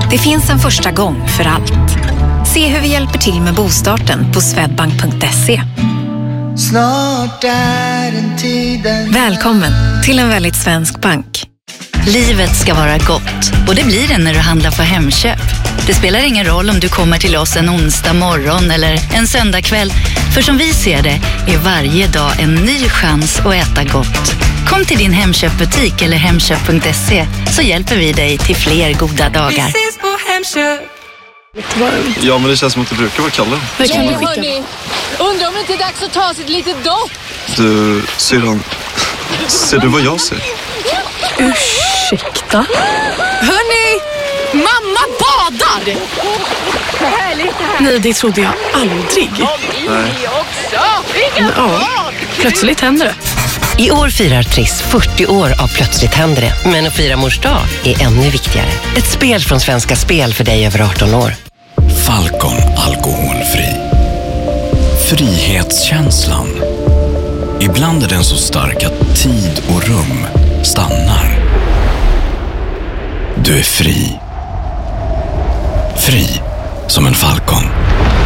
Det finns en första gång för allt. Se hur vi hjälper till med bostarten på swedbank.se. Snart är en tiden. Välkommen till en väldigt svensk bank. Livet ska vara gott, och det blir det när du handlar på Hemköp. Det spelar ingen roll om du kommer till oss en onsdag morgon eller en söndag kväll. För som vi ser det är varje dag en ny chans att äta gott. Kom till din Hemköpbutik eller hemköp.se, så hjälper vi dig till fler goda dagar. Vi ses på Hemköp. Ja, men det känns som att det brukar vara Kalle. Vad kan du skicka? Undrar om det inte är dags att ta sig ett litet dopp. Du, syrran, ser du vad jag ser? Ursäkta? Hörni! Mamma badar! Nej, det trodde jag aldrig. Nej. Ja, plötsligt händer det. I år firar Triss 40 år av Plötsligt händer det. Men att fira mors dag är ännu viktigare. Ett spel från Svenska Spel för dig över 18 år. Falcon alkoholfri. Frihetskänslan. Ibland är den så stark att tid och rum stannar. Du är fri. Fri som en falcon.